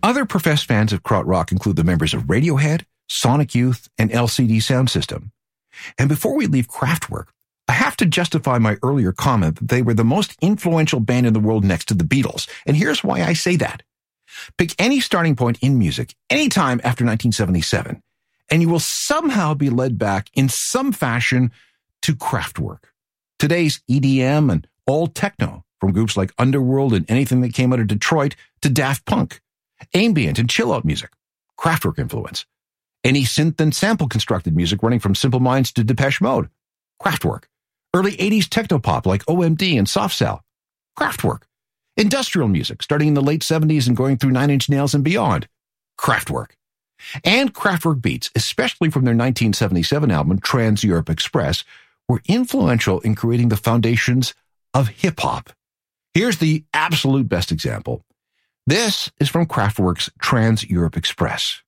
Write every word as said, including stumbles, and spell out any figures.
Other professed fans of krautrock include the members of Radiohead, Sonic Youth, and L C D Sound System. And before we leave Kraftwerk, I have to justify my earlier comment that they were the most influential band in the world next to the Beatles. And here's why I say that. Pick any starting point in music anytime after nineteen seventy-seven, and you will somehow be led back in some fashion to Kraftwerk. Today's E D M and all techno, from groups like Underworld and anything that came out of Detroit to Daft Punk. Ambient and chill-out music, Kraftwerk influence. Any synth and sample constructed music running from Simple Minds to Depeche Mode, Kraftwerk. Early eighties techno-pop like O M D and Soft Cell, Kraftwerk. Industrial music starting in the late seventies and going through Nine Inch Nails and beyond, Kraftwerk. And Kraftwerk beats, especially from their nineteen seventy-seven album Trans-Europe Express, were influential in creating the foundations of hip-hop. Here's the absolute best example. This is from Kraftwerk's Trans-Europe Express.